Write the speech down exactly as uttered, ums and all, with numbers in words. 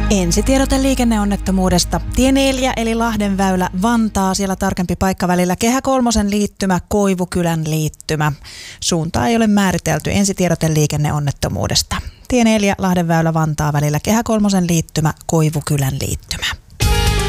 Ensitiedote liikenneonnettomuudesta. Tie neljä eli Lahdenväylä Vantaa, siellä tarkempi paikka välillä Kehä kolmosen liittymä, Koivukylän liittymä. Suuntaa ei ole määritelty. Ensitiedote liikenneonnettomuudesta. Tie neljä Lahdenväylä Vantaa välillä Kehä kolmosen liittymä, Koivukylän liittymä.